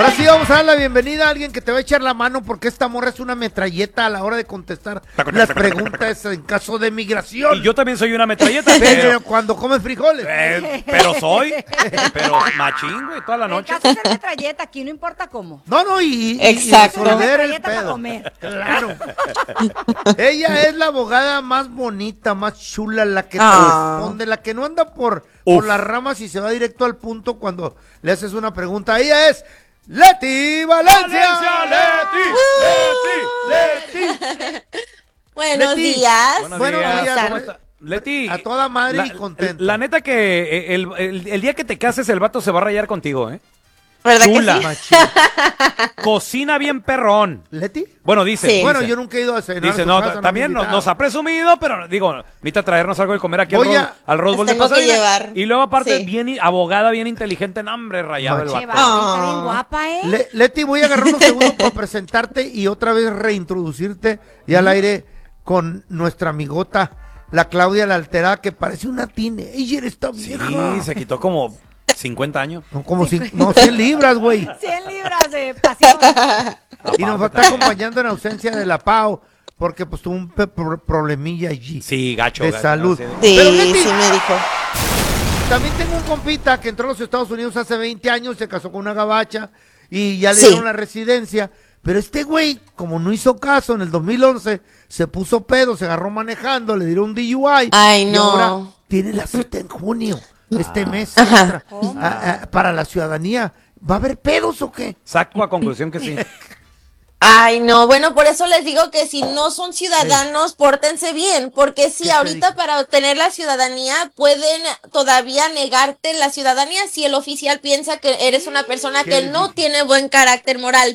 Ahora sí vamos a dar la bienvenida a alguien que te va a echar la mano porque esta morra es una metralleta a la hora de contestar las preguntas en caso de migración. Y yo también soy una metralleta. Pero cuando comes frijoles. Pero machín, güey, toda la noche. El caso es ser metralleta, aquí no importa cómo. No, y exacto. resolver el Metralleta para pedo. comer. Claro. Ella es la abogada más bonita, más chula, la que te responde, la que no anda por las ramas y se va directo al punto cuando le haces una pregunta. Ella es Leti Valencia. Leti. Buenos Leti. días. Buenos días. ¿Cómo ¿cómo están? está? Leti. A toda madre y contento. La neta que el día que te cases el vato se va a rayar contigo, ¿eh? ¿Verdad Chula. que sí? Cocina bien perrón. ¿Leti? Bueno, dice. Sí. Bueno, yo nunca he ido a cenar. Dice, a su no, casa, también me han nos ha presumido, pero digo, necesita traernos algo de comer aquí al Rose Bowl de tengo que Pasadena. llevar. Y luego aparte, Sí. abogada bien inteligente, no, hombre, rayado el Machi. Che, vato. va, está bien guapa, ¿eh? Leti, voy a agarrar unos segundos para presentarte y otra vez reintroducirte y al aire con nuestra amigota, la Claudia la Alterada, que parece una teenager esta vieja. Sí, se quitó como 50 años. No, como 100 libras, güey. 100 libras de pasión. Y nos va a estar acompañando en ausencia de la Pau, porque pues tuvo un problemilla allí. Sí, gacho. De gacho, salud. sí. Sí, Pero, Leti, sí me dijo. también tengo un compita que entró a los Estados Unidos hace 20 años, se casó con una gabacha y ya le Sí. dieron la residencia. Pero este güey, como no hizo caso, en el 2011 se puso pedo, se agarró manejando, le dieron un DUI. Ay, y no. ahora tiene la cita en junio, este mes, Ajá. para la ciudadanía. ¿Va a haber pedos o qué? Saco a conclusión que sí. Ay, no, bueno, por eso les digo que si no son ciudadanos, pórtense bien, porque si ¿Qué te ahorita dijo? para obtener la ciudadanía pueden todavía negarte la ciudadanía si el oficial piensa que eres una persona ¿Qué que le no dijo? tiene buen carácter moral,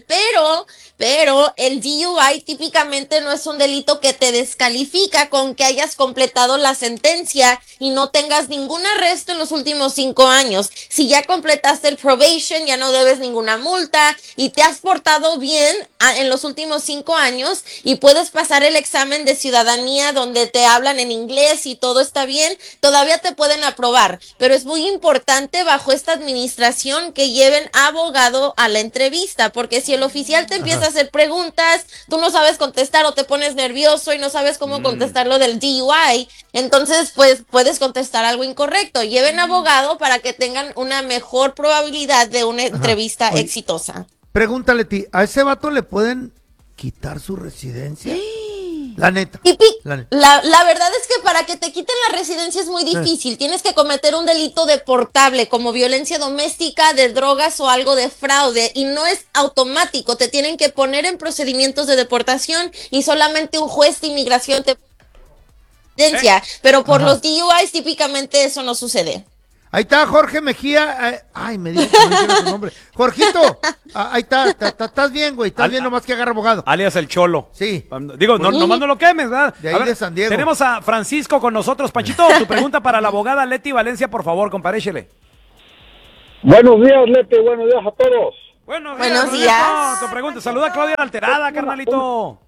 pero el DUI típicamente no es un delito que te descalifica con que hayas completado la sentencia y no tengas ningún arresto en los últimos 5 años. Si ya completaste el probation, ya no debes ninguna multa y te has portado bien en los últimos 5 años y puedes pasar el examen de ciudadanía donde te hablan en inglés y todo está bien, todavía te pueden aprobar, pero es muy importante bajo esta administración que lleven abogado a la entrevista, porque si el oficial te empieza a hacer preguntas, tú no sabes contestar o te pones nervioso y no sabes cómo contestar lo del DUI, entonces pues puedes contestar algo incorrecto. Lleven abogado para que tengan una mejor probabilidad de una entrevista Oye, exitosa. Pregúntale, Ti, ¿a ese vato le pueden quitar su residencia? La neta. La neta. La verdad es que para que te quiten la residencia es muy difícil. Tienes que cometer un delito deportable como violencia doméstica, de drogas o algo de fraude y no es automático. Te tienen que poner en procedimientos de deportación y solamente un juez de inmigración te residencia. Pero por los DUIs típicamente eso no sucede. Ahí está Jorge Mejía. Ay, me dijo que no dijera su nombre. Jorgito, ahí está. Estás bien, güey. Estás bien, nomás que agarra abogado. Alias el Cholo. Sí. Digo, nomás no lo quemes, ¿verdad? De ahí de San Diego. Tenemos a Francisco con nosotros. Panchito, tu pregunta para la abogada Leti Valencia, por favor, comparéchele. Buenos días, Leti, buenos días a todos. Buenos Buenos Francisco. días. Tu pregunta. Saluda a Claudia la Alterada, carnalito.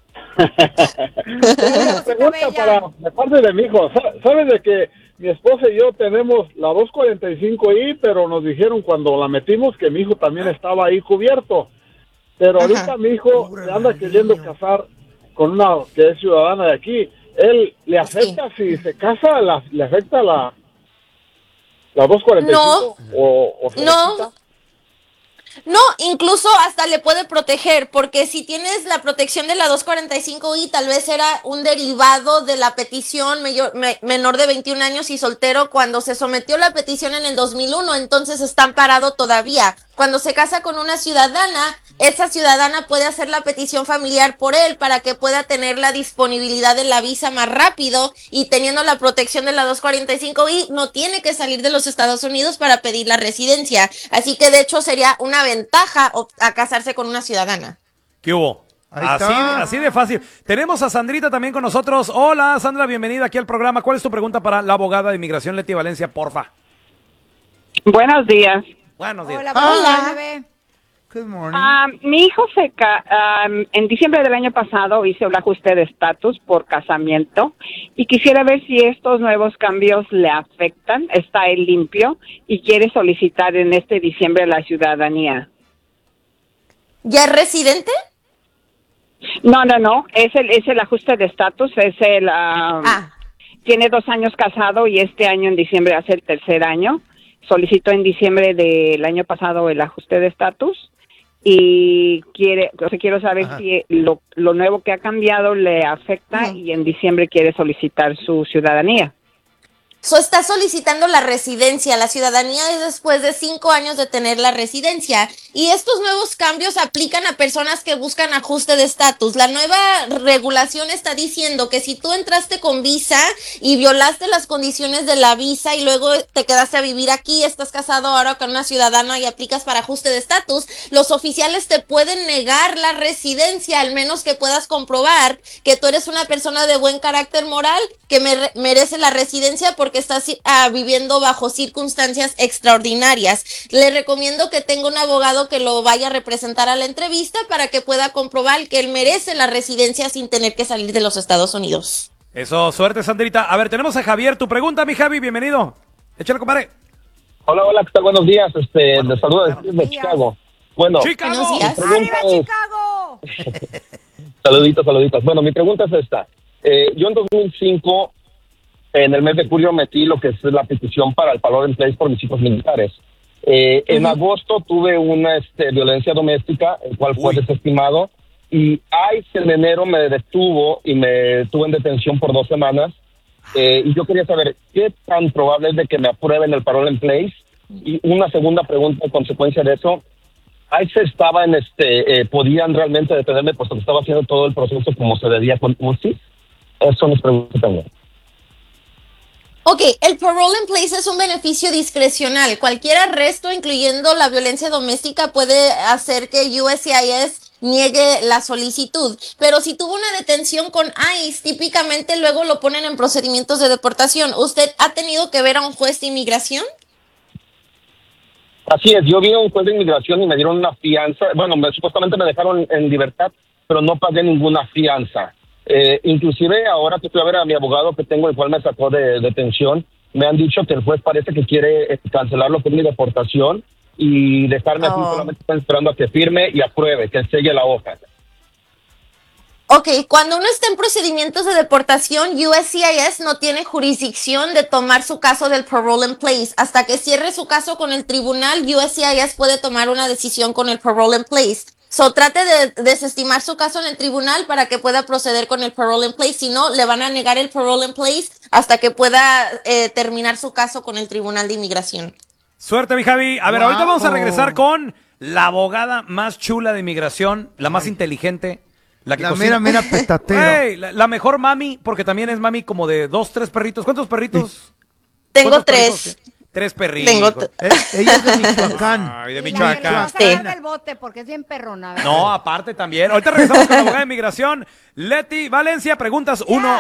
Una pregunta de parte de mi hijo. ¿Sabes de que mi esposa y yo tenemos la 245i, pero nos dijeron cuando la metimos que mi hijo también estaba ahí cubierto? Pero ahorita mi hijo se anda queriendo casar con una que es ciudadana de aquí. ¿Él le afecta si se casa? ¿Le afecta la 245? No. ¿O se le No. quita? No, incluso hasta le puede proteger, porque si tienes la protección de la 245i, tal vez era un derivado de la petición menor de 21 años y soltero cuando se sometió la petición en el 2001, entonces está amparado todavía. Cuando se casa con una ciudadana, esa ciudadana puede hacer la petición familiar por él para que pueda tener la disponibilidad de la visa más rápido y teniendo la protección de la 245i, no tiene que salir de los Estados Unidos para pedir la residencia. Así que de hecho sería una ventaja a casarse con una ciudadana. ¿Qué hubo? Ahí está. Así de fácil. Tenemos a Sandrita también con nosotros. Hola, Sandra, bienvenida aquí al programa. ¿Cuál es tu pregunta para la abogada de inmigración Leti Valencia, porfa? Buenos días. Buenos días. Hola, bebé. Good morning. Mi hijo en diciembre del año pasado hizo el ajuste de estatus por casamiento y quisiera ver si estos nuevos cambios le afectan. Está él limpio y quiere solicitar en este diciembre la ciudadanía. ¿Ya es residente? No, es el ajuste de estatus, tiene 2 años casado y este año en diciembre hace el 3er año. Solicitó en diciembre del año pasado el ajuste de estatus y quiero saber si lo nuevo que ha cambiado le afecta y en diciembre quiere solicitar su ciudadanía. Está solicitando la residencia. La ciudadanía es después de 5 años de tener la residencia. Y estos nuevos cambios aplican a personas que buscan ajuste de estatus. La nueva regulación está diciendo que si tú entraste con visa y violaste las condiciones de la visa y luego te quedaste a vivir aquí, estás casado ahora con una ciudadana y aplicas para ajuste de estatus, los oficiales te pueden negar la residencia, al menos que puedas comprobar que tú eres una persona de buen carácter moral que merece la residencia porque estás viviendo bajo circunstancias extraordinarias. Le recomiendo que tenga un abogado que lo vaya a representar a la entrevista para que pueda comprobar que él merece la residencia sin tener que salir de los Estados Unidos. Eso, suerte, Sandrita. A ver, tenemos a Javier. Tu pregunta, mi Javi, bienvenido. Échale, compadre. Hola, ¿qué tal? Buenos días. Les saludo desde Chicago. Bueno, ¡Chicago! ¡Arriba, Chicago! Saluditos. Bueno, mi pregunta es esta. Yo en 2005, en el mes de julio, metí lo que es la petición para el Parole in Place por mis hijos militares. En agosto tuve una violencia doméstica, el cual fue desestimado. Y en enero me detuvo y me tuve en detención por 2 semanas. Y yo quería saber qué tan probable es de que me aprueben el Parole in Place. Y una segunda pregunta en consecuencia de eso. ICE estaba podían realmente detenerme puesto que estaba haciendo todo el proceso como se debía con UCI. Esas son mis preguntas también. Ok, el parole in place es un beneficio discrecional. Cualquier arresto, incluyendo la violencia doméstica, puede hacer que USCIS niegue la solicitud. Pero si tuvo una detención con ICE, típicamente luego lo ponen en procedimientos de deportación. ¿Usted ha tenido que ver a un juez de inmigración? Así es, yo vi a un juez de inmigración y me dieron una fianza. Bueno, supuestamente me dejaron en libertad, pero no pagué ninguna fianza. Inclusive ahora que fui a ver a mi abogado que tengo, el cual me sacó de detención, me han dicho que el juez parece que quiere cancelar lo que es mi deportación y dejarme así, solamente están esperando a que firme y apruebe, que selle la hoja. Ok, cuando uno está en procedimientos de deportación, USCIS no tiene jurisdicción de tomar su caso del parole in place. Hasta que cierre su caso con el tribunal, USCIS puede tomar una decisión con el parole in place. Trate de desestimar su caso en el tribunal para que pueda proceder con el parole in place. Si no, le van a negar el parole in place hasta que pueda terminar su caso con el tribunal de inmigración. Suerte, mi Javi. A ver, ahorita vamos a regresar con la abogada más chula de inmigración, la más inteligente. La que cocina. mira, petatero. Hey, la mejor mami, porque también es mami como de 2, 3 perritos. ¿Cuántos perritos? Tengo 3. 3 perritos. Ella es de Michoacán. Ay, de No Michoacán. se va del bote porque es bien perrona, ¿verdad? No, aparte también. Ahorita regresamos con la abogada de inmigración, Leti Valencia. Preguntas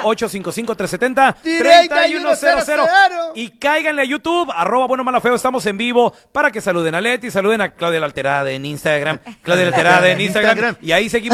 1-855-370-3100. Y cáiganle a YouTube, @buenomalafeo. Estamos en vivo para que saluden a Leti, saluden a Claudia la Alterada en Instagram. Claudia la Alterada en Instagram. Y ahí seguimos.